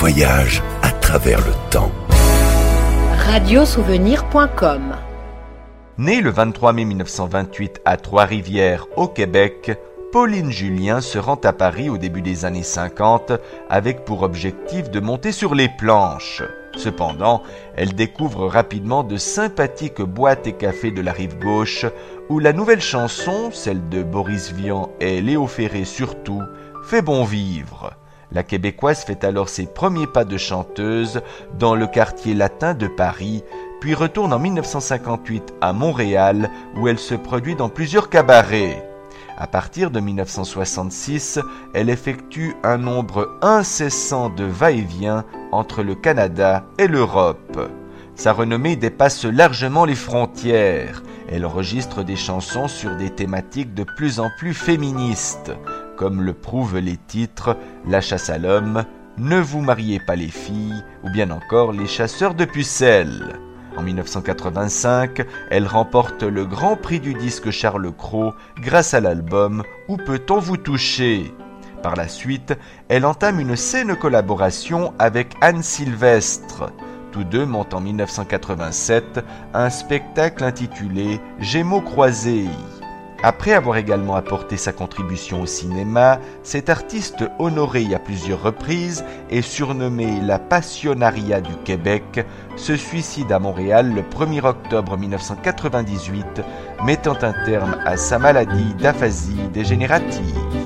voyage à travers le temps. Radiosouvenir.com. Née le 23 mai 1928 à Trois-Rivières, au Québec, Pauline Julien se rend à Paris au début des années 50 avec pour objectif de monter sur les planches. Cependant, elle découvre rapidement de sympathiques boîtes et cafés de la rive gauche où la nouvelle chanson, celle de Boris Vian et Léo Ferré surtout, fait bon vivre. La Québécoise fait alors ses premiers pas de chanteuse dans le quartier latin de Paris, puis retourne en 1958 à Montréal où elle se produit dans plusieurs cabarets. À partir de 1966, elle effectue un nombre incessant de va-et-vient entre le Canada et l'Europe. Sa renommée dépasse largement les frontières. Elle enregistre des chansons sur des thématiques de plus en plus féministes, comme le prouvent les titres « La chasse à l'homme »,« Ne vous mariez pas les filles » ou bien encore « Les chasseurs de pucelles ». En 1985, elle remporte le Grand Prix du disque Charles Cros grâce à l'album « Où peut-on vous toucher ?» Par la suite, elle entame une saine collaboration avec Anne Sylvestre. Tous deux montent en 1987 un spectacle intitulé « Gémeaux croisés ». Après avoir également apporté sa contribution au cinéma, cette artiste honorée à plusieurs reprises et surnommée la Pasionaria du Québec se suicide à Montréal le 1er octobre 1998, mettant un terme à sa maladie d'aphasie dégénérative.